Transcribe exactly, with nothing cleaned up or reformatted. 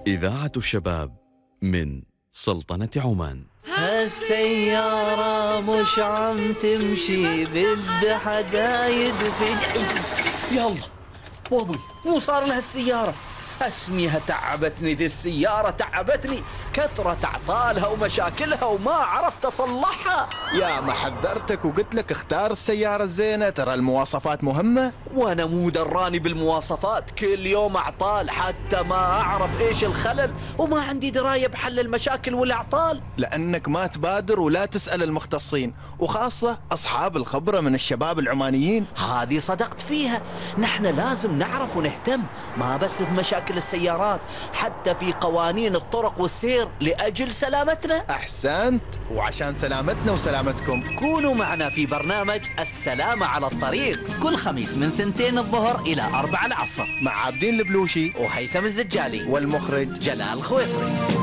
إذاعة الشباب من سلطنة عمان. هالسيارة مش عم تمشي، بدها حدا يدفع. يلا بابي، مو صار لها السيارة. اسميها تعبتني ذي السيارة، تعبتني كثرة اعطالها ومشاكلها وما عرفت اصلحها. يا ما حذرتك وقلت لك اختار السيارة الزينة، ترى المواصفات مهمة. وانا مو دراني بالمواصفات، كل يوم اعطال حتى ما اعرف ايش الخلل، وما عندي دراية بحل المشاكل والاعطال. لانك ما تبادر ولا تسأل المختصين، وخاصة اصحاب الخبرة من الشباب العمانيين. هذه صدقت فيها، نحن لازم نعرف ونهتم، ما بس في مشاكل السيارات، حتى في قوانين الطرق والسير لأجل سلامتنا. أحسنت، وعشان سلامتنا وسلامتكم كونوا معنا في برنامج السلامة على الطريق كل خميس من ثنتين الظهر إلى أربع العصر مع عابدين البلوشي وهيثم الزجالي والمخرج جلال الخويطري.